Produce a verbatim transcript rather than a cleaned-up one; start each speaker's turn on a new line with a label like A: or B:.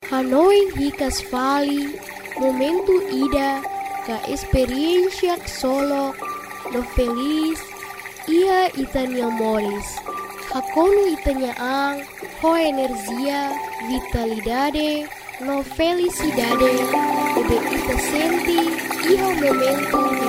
A: Hanoi hikas vali, momento ida, ka experiencia solo, no feliz, ia itanya molis. Hakonu itanya ang, ho energia, vitalidade, no felicidade, ebe ita senti, iho momento